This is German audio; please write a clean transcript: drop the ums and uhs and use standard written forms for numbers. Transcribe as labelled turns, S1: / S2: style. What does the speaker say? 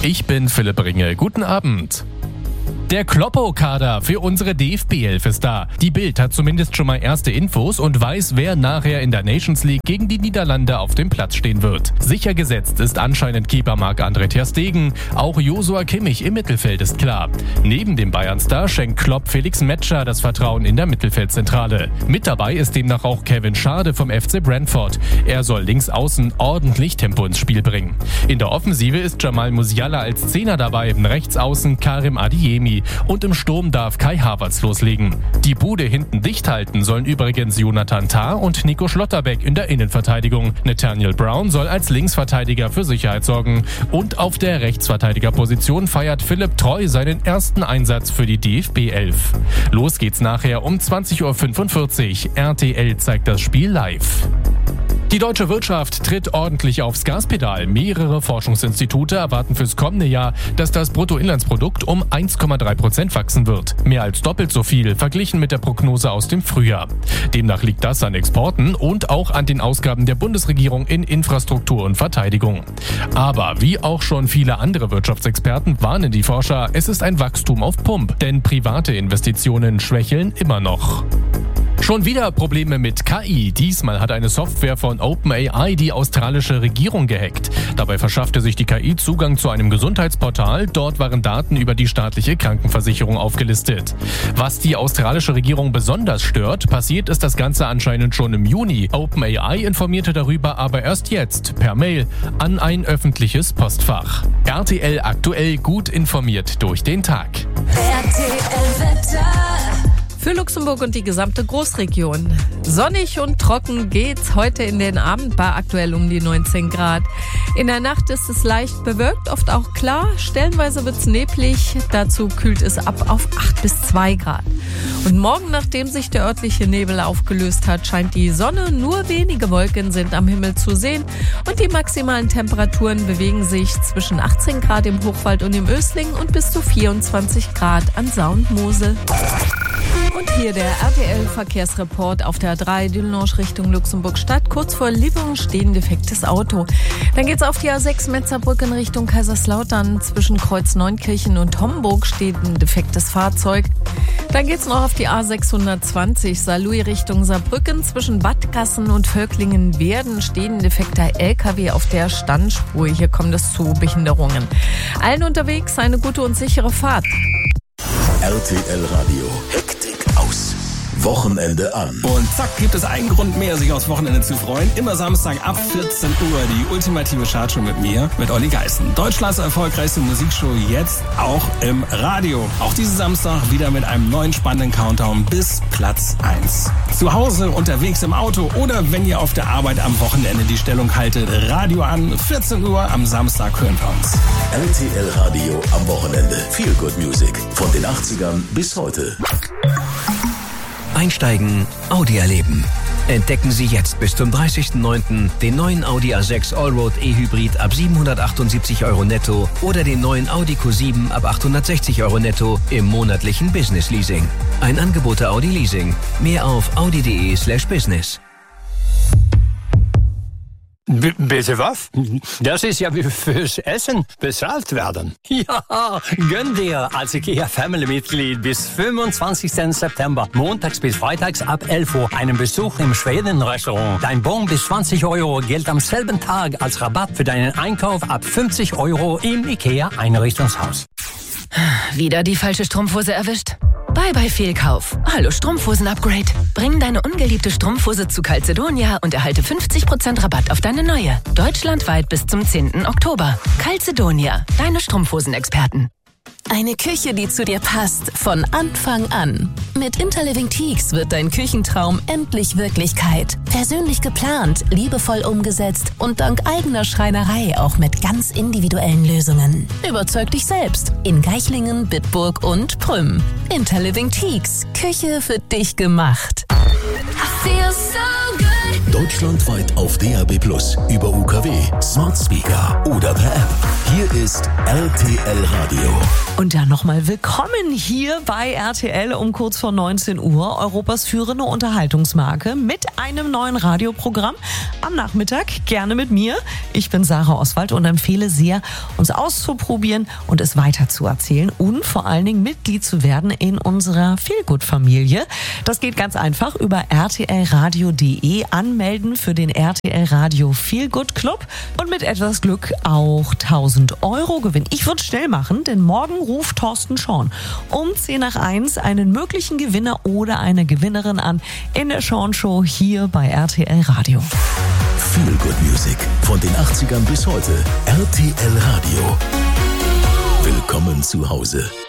S1: Ich bin Philipp Ringe. Guten Abend. Der Kloppo-Kader für unsere DFB-Elf ist da. Die Bild hat zumindest schon mal erste Infos und weiß, wer nachher in der Nations League gegen die Niederlande auf dem Platz stehen wird. Sicher gesetzt ist anscheinend Keeper Marc-André ter Stegen. Auch Joshua Kimmich im Mittelfeld ist klar. Neben dem Bayern-Star schenkt Klopp Felix Metscher das Vertrauen in der Mittelfeldzentrale. Mit dabei ist demnach auch Kevin Schade vom FC Brentford. Er soll links außen ordentlich Tempo ins Spiel bringen. In der Offensive ist Jamal Musiala als Zehner dabei, rechts außen Karim Adeyemi. Und im Sturm darf Kai Havertz loslegen. Die Bude hinten dicht halten sollen übrigens Jonathan Tah und Nico Schlotterbeck in der Innenverteidigung. Nathaniel Brown soll als Linksverteidiger für Sicherheit sorgen. Und auf der Rechtsverteidigerposition feiert Philipp Treu seinen ersten Einsatz für die DFB 11. Los geht's nachher um 20.45 Uhr. RTL zeigt das Spiel live. Die deutsche Wirtschaft tritt ordentlich aufs Gaspedal. Mehrere Forschungsinstitute erwarten fürs kommende Jahr, dass das Bruttoinlandsprodukt um 1,3% wachsen wird. Mehr als doppelt so viel verglichen mit der Prognose aus dem Frühjahr. Demnach liegt das an Exporten und auch an den Ausgaben der Bundesregierung in Infrastruktur und Verteidigung. Aber wie auch schon viele andere Wirtschaftsexperten warnen die Forscher, es ist ein Wachstum auf Pump, denn private Investitionen schwächeln immer noch. Schon wieder Probleme mit KI. Diesmal hat eine Software von OpenAI die australische Regierung gehackt. Dabei verschaffte sich die KI Zugang zu einem Gesundheitsportal. Dort waren Daten über die staatliche Krankenversicherung aufgelistet. Was die australische Regierung besonders stört, passiert ist das Ganze anscheinend schon im Juni. OpenAI informierte darüber aber erst jetzt, per Mail, an ein öffentliches Postfach. RTL aktuell gut informiert durch den Tag.
S2: RTL Wetter.
S3: Für Luxemburg und die gesamte Großregion. Sonnig und trocken geht's heute in den Abend bei aktuell um die 19 Grad. In der Nacht ist es leicht bewölkt, oft auch klar. Stellenweise wird's neblig, dazu kühlt es ab auf 8 bis 2 Grad. Und morgen, nachdem sich der örtliche Nebel aufgelöst hat, scheint die Sonne. Nur wenige Wolken sind am Himmel zu sehen. Und die maximalen Temperaturen bewegen sich zwischen 18 Grad im Hochwald und im Ösling und bis zu 24 Grad an Saar und Mosel. Und hier der RTL-Verkehrsreport auf der A3 Dullenange Richtung Luxemburg-Stadt. Kurz vor Lippung steht ein defektes Auto. Dann geht's auf die A6 Metzerbrück in Richtung Kaiserslautern. Zwischen Kreuz Neunkirchen und Homburg steht ein defektes Fahrzeug. Dann geht's noch auf die A620 Saarlouis Richtung Saarbrücken. Zwischen Bad Gassen und Völklingen-Werden steht ein defekter LKW auf der Standspur. Hier kommt es zu Behinderungen. Allen unterwegs eine gute und sichere Fahrt.
S4: RTL Radio. Hektik aus. Wochenende an.
S5: Und zack, gibt es einen Grund mehr, sich aufs Wochenende zu freuen. Immer Samstag ab 14 Uhr die ultimative Chartshow mit mir, mit Olli Geißen. Deutschlands erfolgreichste Musikshow jetzt auch im Radio. Auch diesen Samstag wieder mit einem neuen spannenden Countdown bis Platz 1. Zu Hause, unterwegs im Auto oder wenn ihr auf der Arbeit am Wochenende die Stellung haltet, Radio an, 14 Uhr am Samstag hören wir uns.
S4: RTL Radio am Wochenende. Feel Good Music. Von den 80ern bis heute.
S6: Einsteigen, Audi erleben. Entdecken Sie jetzt bis zum 30.09. den neuen Audi A6 Allroad E-Hybrid ab 778 € netto oder den neuen Audi Q7 ab 860 € netto im monatlichen Business Leasing. Ein Angebot der Audi Leasing. Mehr auf audi.de/business.
S7: Bitte was? Das ist ja wie fürs Essen bezahlt werden. Ja, gönn dir als IKEA-Family-Mitglied bis 25. September, montags bis freitags ab 11 Uhr, einen Besuch im Schweden-Restaurant. Dein Bon bis 20 € gilt am selben Tag als Rabatt für deinen Einkauf ab 50 € im IKEA-Einrichtungshaus.
S8: Wieder die falsche Strumpfhose erwischt? Bye Fehlkauf. Hallo Strumpfhosen-Upgrade. Bring deine ungeliebte Strumpfhose zu Calzedonia und erhalte 50% Rabatt auf deine neue. Deutschlandweit bis zum 10. Oktober. Calzedonia, deine Strumpfhosen-Experten.
S2: Eine Küche, die zu dir passt, von Anfang an. Mit Interliving Teaks wird dein Küchentraum endlich Wirklichkeit. Persönlich geplant, liebevoll umgesetzt und dank eigener Schreinerei auch mit ganz individuellen Lösungen. Überzeug dich selbst. In Geichlingen, Bitburg und Prüm. Interliving Teaks. Küche für dich gemacht.
S9: I feel so good.
S4: Deutschlandweit auf DAB+, über UKW, Smart Speaker oder per App. Hier ist RTL Radio.
S9: Und dann nochmal willkommen hier bei RTL um kurz vor 19 Uhr. Europas führende Unterhaltungsmarke mit einem neuen Radioprogramm am Nachmittag. Gerne mit mir. Ich bin Sarah Oswald und empfehle sehr, uns auszuprobieren und es weiterzuerzählen und vor allen Dingen Mitglied zu werden in unserer Feelgood-Familie. Das geht ganz einfach über rtlradio.de. Anmelden für den RTL Radio Feelgood Club und mit etwas Glück auch 1.000 € Gewinn. Ich würde schnell machen, denn morgen ruft Thorsten Schorn um 10:01 einen möglichen Gewinner oder eine Gewinnerin an in der Schorn Show hier bei RTL Radio.
S4: Feelgood Music von den 80ern bis heute. RTL Radio. Willkommen zu Hause.